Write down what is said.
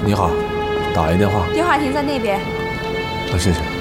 你好，打一电话。 电话亭在那边。 好，谢谢。